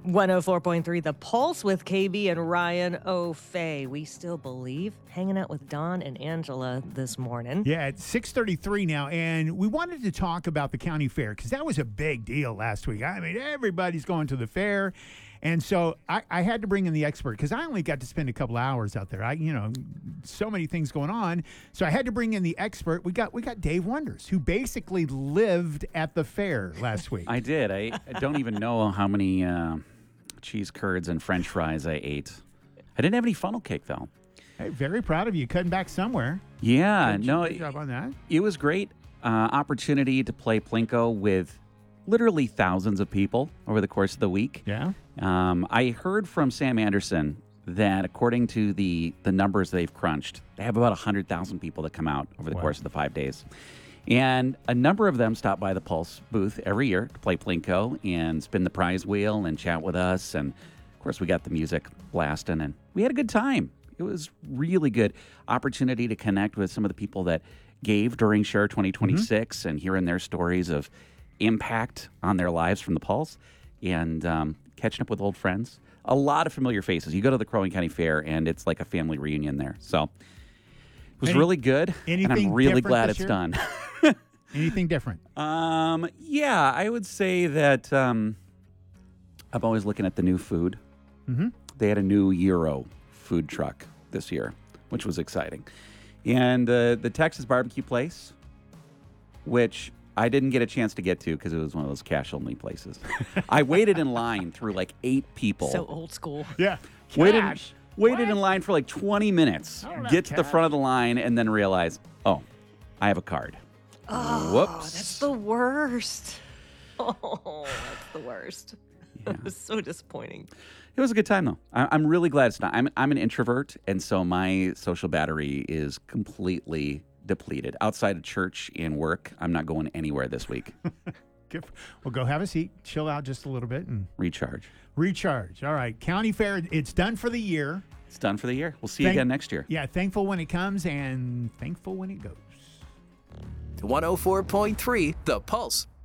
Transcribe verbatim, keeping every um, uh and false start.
one oh four point three The Pulse with K B and Ryan O'Fay. We still believe. Hanging out with Don and Angela this morning. Yeah, it's six thirty-three now, and we wanted to talk about the county fair because that was a big deal last week. I mean, everybody's going to the fair, and so I, I had to bring in the expert because I only got to spend a couple hours out there. I, you know, so many things going on, so I had to bring in the expert. We got we got Dave Wonders, who basically lived at the fair last week. I did. I, I don't even know how many uh, cheese curds and French fries I ate. I didn't have any funnel cake though. Hey, very proud of you cutting back somewhere. Yeah, Good, no, good job on that. It was great uh, opportunity to play Plinko with literally thousands of people over the course of the week. Yeah. Um, I heard from Sam Anderson that according to the the numbers they've crunched, they have about one hundred thousand people that come out over the Wow. course of the five days. And a number of them stop by the Pulse booth every year to play Plinko and spin the prize wheel and chat with us. And, of course, we got the music blasting, and we had a good time. It was really good opportunity to connect with some of the people that gave during Share twenty twenty-six Mm-hmm. and hearing their stories of impact on their lives from the Pulse and um, catching up with old friends. A lot of familiar faces. You go to the Crow Wing County Fair, and it's like a family reunion there. So it was Any- really good, and I'm anything really different glad this it's year? done. Anything different? Um, yeah, I would say that um, I'm always looking at the new food. Mm-hmm. They had a new Euro food truck this year, which was exciting. And uh, the Texas barbecue place, which I didn't get a chance to get to because it was one of those cash-only places. I waited in line through like eight people. So old school. Yeah. waited Cash. waited in line for like twenty minutes, I don't have get to the cash. front of the line, and then realize, oh, I have a card. Oh, Whoops. that's the worst. Oh, that's the worst. Yeah. It was so disappointing. It was a good time, though. I, I'm really glad it's not. I'm, I'm an introvert, and so my social battery is completely depleted. Outside of church and work, I'm not going anywhere this week. Good. Well, go have a seat, chill out just a little bit, and Recharge. recharge. All right. County fair, it's done for the year. It's done for the year. We'll see you Thank- again next year. Yeah, thankful when it comes and thankful when it goes. one oh four point three The Pulse.